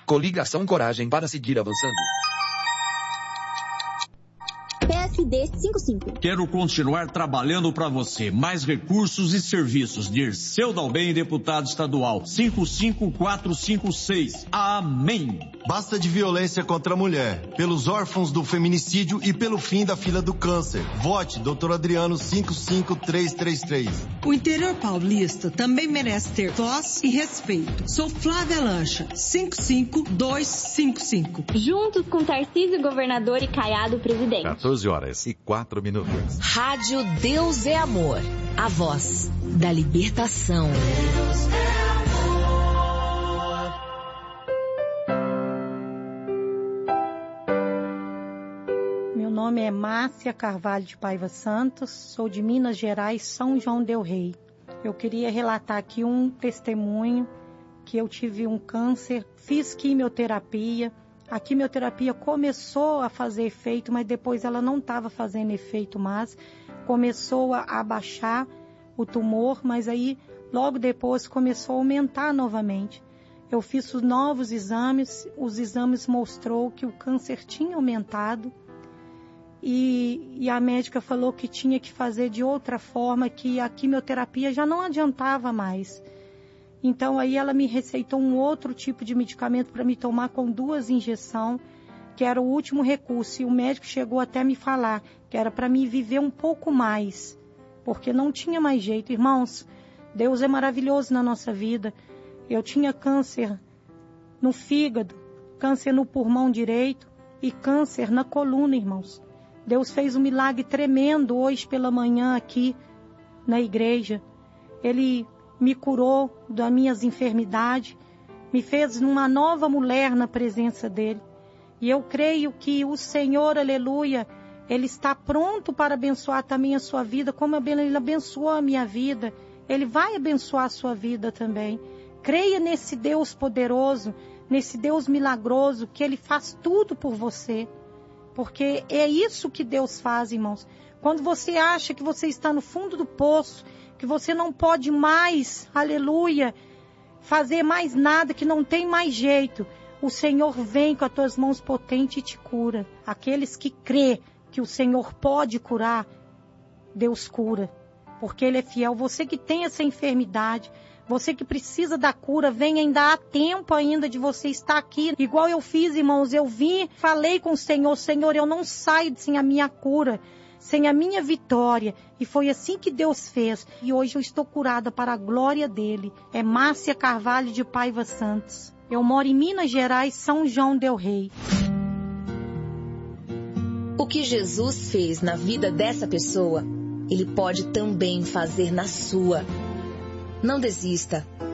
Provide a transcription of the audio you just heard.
Coligação Coragem para seguir avançando. PSD 55. Quero continuar trabalhando para você. Mais recursos e serviços. Dirceu Dalben, deputado estadual. 55456. Amém. Basta de violência contra a mulher. Pelos órfãos do feminicídio e pelo fim da fila do câncer. Vote, Dr. Adriano 55333. O interior paulista também merece ter voz e respeito. Sou Flávia Lancha, 55255. Juntos com Tarcísio, governador, e Caiado, presidente. 14h04. Rádio Deus é Amor. A voz da libertação. Deus é amor. Meu nome é Márcia Carvalho de Paiva Santos, sou de Minas Gerais, São João del Rei. Eu queria relatar aqui um testemunho que eu tive um câncer, fiz quimioterapia. A quimioterapia começou a fazer efeito, mas depois ela não estava fazendo efeito mais. Começou a baixar o tumor, mas aí logo depois começou a aumentar novamente. Eu fiz os novos exames, os exames mostrou que o câncer tinha aumentado e a médica falou que tinha que fazer de outra forma, que a quimioterapia já não adiantava mais. Então aí ela me receitou um outro tipo de medicamento para me tomar com 2 injeções, que era o último recurso. E o médico chegou até a me falar que era para mim viver um pouco mais, porque não tinha mais jeito. Irmãos, Deus é maravilhoso na nossa vida. Eu tinha câncer no fígado, câncer no pulmão direito e câncer na coluna, irmãos. Deus fez um milagre tremendo hoje pela manhã aqui na igreja. Ele me curou das minhas enfermidades, me fez uma nova mulher na presença dele. E eu creio que o Senhor, aleluia, Ele está pronto para abençoar também a sua vida, como Ele abençoou a minha vida. Ele vai abençoar a sua vida também. Creia nesse Deus poderoso, nesse Deus milagroso, que Ele faz tudo por você. Porque é isso que Deus faz, irmãos. Quando você acha que você está no fundo do poço, que você não pode mais, aleluia, fazer mais nada, que não tem mais jeito, o Senhor vem com as tuas mãos potentes e te cura. Aqueles que crê que o Senhor pode curar, Deus cura, porque Ele é fiel. Você que tem essa enfermidade, você que precisa da cura, vem, ainda há tempo ainda de você estar aqui. Igual eu fiz, irmãos, eu vim, falei com o Senhor, Senhor, eu não saio sem a minha cura, sem a minha vitória. E foi assim que Deus fez. E hoje eu estou curada para a glória dEle. É Márcia Carvalho de Paiva Santos. Eu moro em Minas Gerais, São João del Rei. O que Jesus fez na vida dessa pessoa, Ele pode também fazer na sua. Não desista.